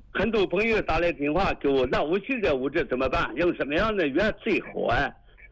很多朋友打来电话给我，那我现在我这怎么办？用什么样的药最好啊？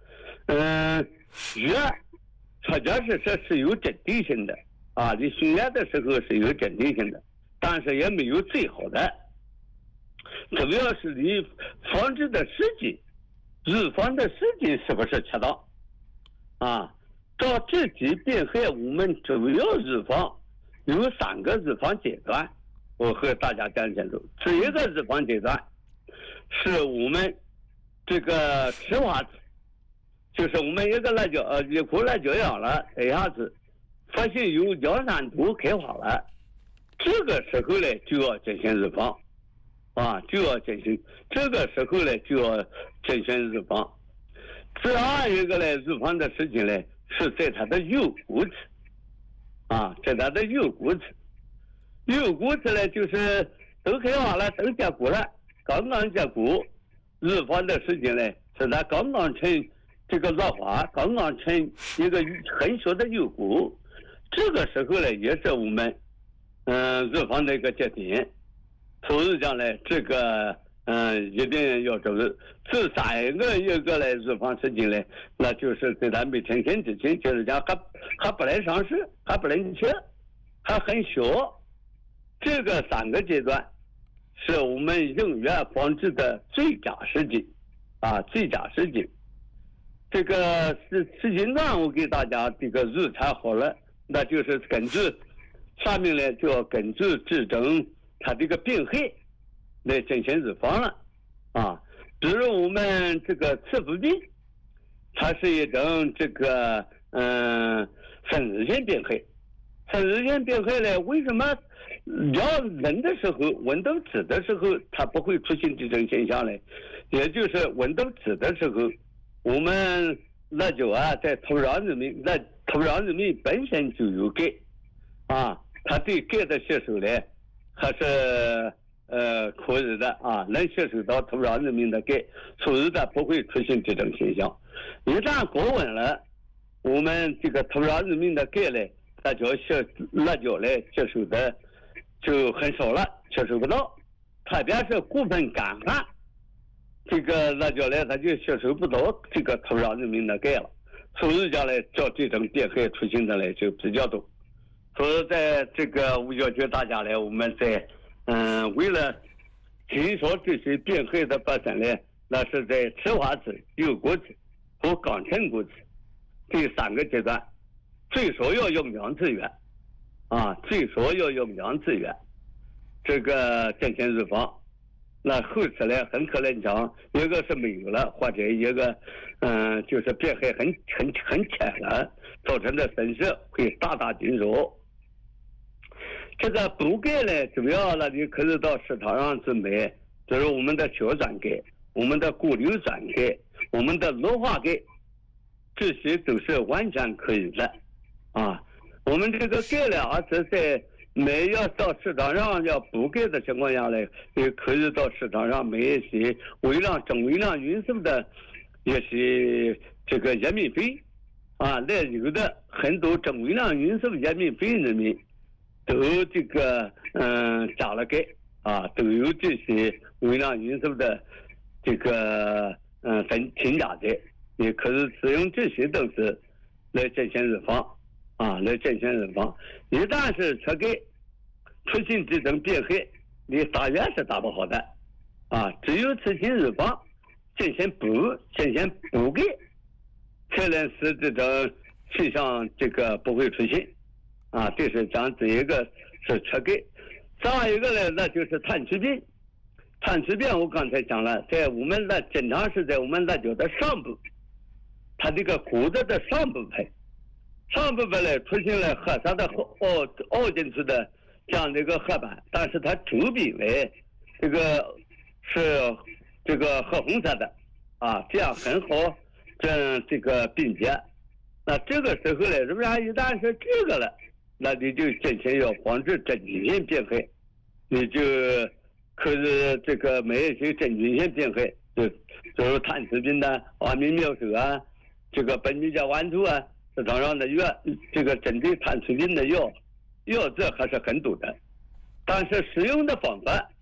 药实际上是有针对性的啊，你训练的时候是有针对性的，但是也没有最好的。主要是你防治的时机，预防的时机是不是恰当啊？到这疾病害，我们主要预防有3个预防阶段，我和大家讲清楚。第一个预防阶段是我们这个吃花子，就是我们一颗辣椒秧了，一下子发现有2-3朵开花了，这个时候呢就要进行预防啊，就要进行这个时候呢就要进行预防。第二一个呢，预防的事情呢是在它的幼果子啊，在它的幼果子呢就是都开花了，都结果了，刚刚结果，预防的事情呢是它刚刚成这个落花，刚刚成一个很小的幼果，这个时候呢也是我们预防的一个节点。所以讲呢，这个一定要注意。第3个一个呢预防事情呢，那就是在它没成型之前，就是讲还不能上市，还不能吃，还很小。这个3个阶段是我们用药防治的最佳时机啊，最佳时机。这个时间段我给大家这个日查好了，那就是根据下面呢就要根据治症它这个病害来进行预防了啊。比如我们这个刺腹病，它是一种这个分日性病害。分日性病害呢，为什么要冷的时候温度低的时候它不会出现这种现象呢？也就是温度低的时候，我们辣椒啊在土壤里面，那土壤里面本身就有钙啊，它对钙的吸收呢还是可以的啊，能吸收到土壤里面的钙，所以的不会出现这种现象。一旦过温了，我们这个土壤里面的钙呢，辣椒呢吸收的就很少了，吸收不到。特别是过分干旱，这个辣椒呢它就吸收不到这个土壤里面的钙了，所以讲呢，叫这种病害出现的呢就比较多。所以在这个我要求大家呢，我们在为了减少这些病害的发生呢，那是在吃花子、幼果子和刚成果子这3个阶段，最少要用2次药啊，最少要用2次药，这个进行预防。那后期呢，很可能讲一个是没有了，或者一个就是病害很浅了，造成的损失会大大减少。这个补钙呢，主要呢你可以到市场上去买，就是我们的小转钙、我们的过硫转钙、我们的氯化钙，这些都是完全可以的啊。我们这个钙呢，而且在要到市场上要补钙的情况下呢，也可以到市场上买一些中微量元素的一些这个叶明肥啊，那有的很多中微量元素叶明肥里面都这个加了钙啊，都有这些微量元素的这个添加在，也可以使用这些东西来进行预防啊，来进行预防。一旦是缺钙出现这种病害，你打药是打不好的啊，只有进行预防，进行补钙，才能使这种现象这个不会出现啊。这是讲第一个是缺钙。再一个呢，那就是炭疽病。炭疽病我刚才讲了，在我们的经常是在我们辣椒的上部，它这个骨头的上部分呢出现了褐色的凹进去的这样的一个褐斑，但是它周边呢这个是这个褐红色的啊，这样很好这个辨别。那这个时候呢，是不是一旦是这个了，那你就进行要防治真菌性病害，你就可以这个买一些真菌性病害，就是炭疽病的阿米妙手啊，这个苯米甲烷素啊，市场上的药，这个针对炭疽病的药这还是很多的，但是使用的方法